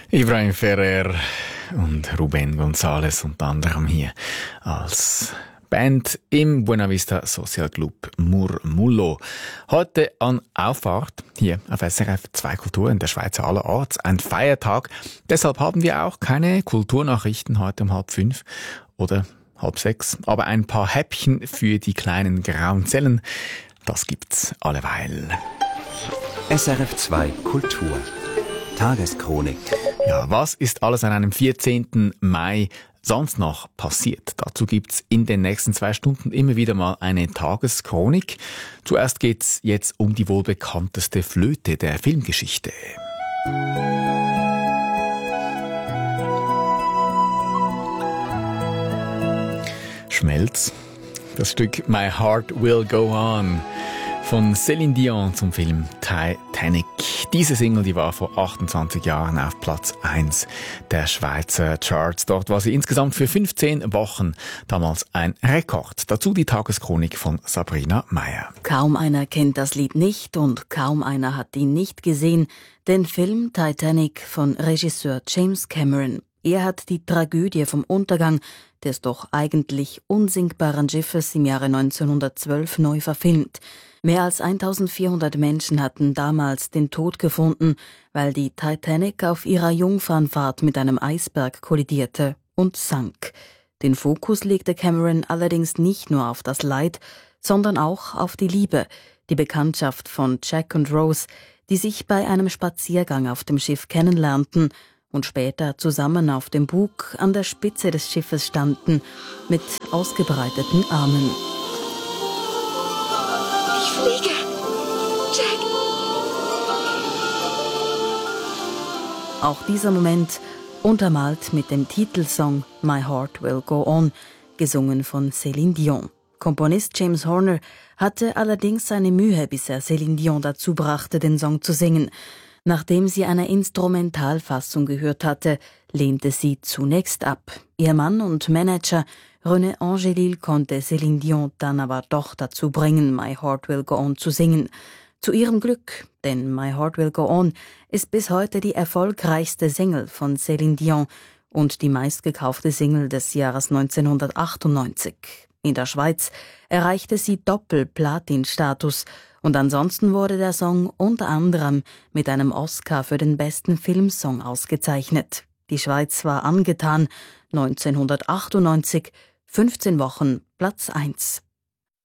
Ibrahim Ferrer und Ruben González unter anderem hier als Band im Buena Vista Social Club Murmullo. Heute an Auffahrt hier auf SRF 2 Kultur in der Schweiz allerorts. Ein Feiertag. Deshalb haben wir auch keine Kulturnachrichten heute um 4:30 oder 5:30. Aber ein paar Häppchen für die kleinen grauen Zellen, das gibt's alleweil. SRF 2 Kultur. Tageschronik. Ja, was ist alles an einem 14. Mai sonst noch passiert? Dazu gibt's in den nächsten 2 Stunden immer wieder mal eine Tageschronik. Zuerst geht's jetzt um die wohl bekannteste Flöte der Filmgeschichte. Schmelz. Das Stück My Heart Will Go On von Céline Dion zum Film Titanic. Diese Single, die war vor 28 Jahren auf Platz 1 der Schweizer Charts. Dort war sie insgesamt für 15 Wochen damals ein Rekord. Dazu die Tageschronik von Sabrina Meyer. Kaum einer kennt das Lied nicht und kaum einer hat ihn nicht gesehen. Den Film Titanic von Regisseur James Cameron. Er hat die Tragödie vom Untergang des doch eigentlich unsinkbaren Schiffes im Jahre 1912 neu verfilmt. Mehr als 1400 Menschen hatten damals den Tod gefunden, weil die Titanic auf ihrer Jungfernfahrt mit einem Eisberg kollidierte und sank. Den Fokus legte Cameron allerdings nicht nur auf das Leid, sondern auch auf die Liebe, die Bekanntschaft von Jack und Rose, die sich bei einem Spaziergang auf dem Schiff kennenlernten und später zusammen auf dem Bug an der Spitze des Schiffes standen, mit ausgebreiteten Armen. Ich fliege! Jack! Auch dieser Moment untermalt mit dem Titelsong My Heart Will Go On, gesungen von Céline Dion. Komponist James Horner hatte allerdings seine Mühe, bis er Céline Dion dazu brachte, den Song zu singen. Nachdem sie eine Instrumentalfassung gehört hatte, lehnte sie zunächst ab. Ihr Mann und Manager René Angélil konnte Céline Dion dann aber doch dazu bringen, My Heart Will Go On zu singen. Zu ihrem Glück, denn My Heart Will Go On ist bis heute die erfolgreichste Single von Céline Dion und die meistgekaufte Single des Jahres 1998. In der Schweiz erreichte sie Doppel-Platin-Status und ansonsten wurde der Song unter anderem mit einem Oscar für den besten Filmsong ausgezeichnet. Die Schweiz war angetan, 1998, 15 Wochen, Platz 1.